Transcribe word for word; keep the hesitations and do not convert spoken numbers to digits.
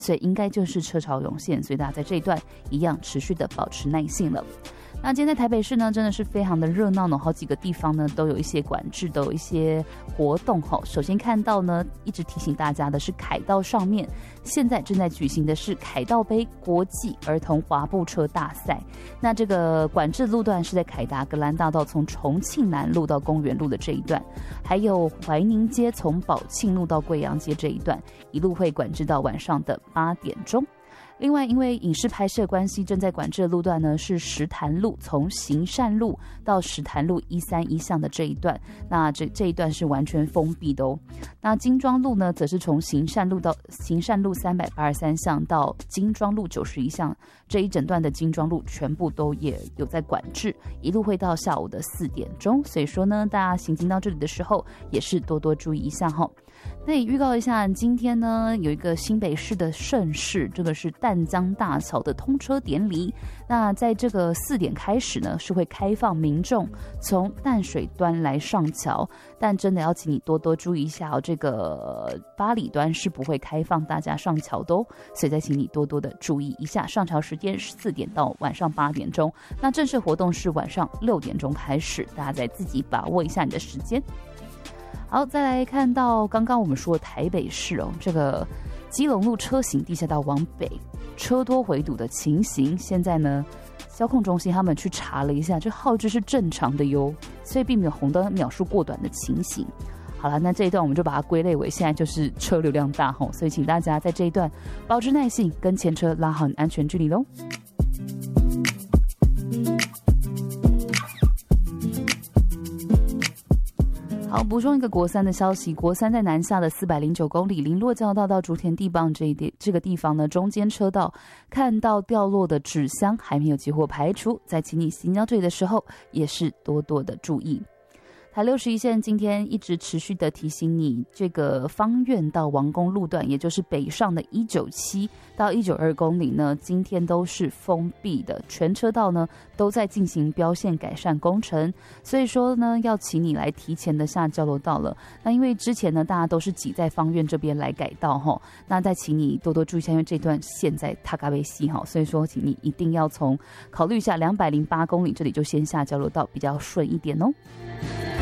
所以应该就是车潮涌现，所以大家在这一段一样持续的保持耐性了。那今天在台北市呢，真的是非常的热闹呢，好几个地方呢都有一些管制，都有一些活动哈。首先看到呢，一直提醒大家的是凯道上面，现在正在举行的是凯道杯国际儿童滑步车大赛。那这个管制路段是在凯达格兰大道从重庆南路到公园路的这一段，还有怀宁街从宝庆路到贵阳街这一段，一路会管制到晚上的八点钟。另外，因为影视拍摄关系，正在管制的路段呢是石潭路，从行善路到石潭路一三一巷的这一段，那这这一段是完全封闭的哦。那金庄路呢，则是从行善路到行善路三百八十三巷到金庄路九十一巷，这一整段的金庄路全部都也有在管制，一路会到下午的四点钟。所以说呢，大家行经到这里的时候，也是多多注意一下哈。那也预告一下，今天呢有一个新北市的盛事，这个是淡江大桥的通车典礼。那在这个四点开始呢，是会开放民众从淡水端来上桥，但真的要请你多多注意一下哦，这个八里端是不会开放大家上桥的哦，所以再请你多多的注意一下。上桥时间是四点到晚上八点钟，那正式活动是晚上六点钟开始，大家再自己把握一下你的时间。好，再来看到刚刚我们说的台北市哦，这个基隆路车行地下道往北车多回堵的情形，现在呢交控中心他们去查了一下，这号志是正常的哟，所以并没有红灯秒数过短的情形。好了，那这一段我们就把它归类为现在就是车流量大吼，所以请大家在这一段保持耐性，跟前车拉好你安全距离咯。好，补充一个国三的消息，国三在南下的四百零九公里，林落交道到竹田地磅这一地这个地方呢，中间车道看到掉落的纸箱还没有结获排除，在请你行到这里的时候，也是多多的注意。台六十一线今天一直持续的提醒你，这个芳苑到王宫路段，也就是北上的一九七到一九二公里呢，今天都是封闭的，全车道呢都在进行标线改善工程，所以说呢，要请你来提前的下交流道了。那因为之前呢，大家都是挤在芳苑这边来改道哈，那再请你多多注意一下，因为这段现在塔嘎贝西哈，所以说请你一定要从考虑一下两百零八公里这里就先下交流道，比较顺一点哦。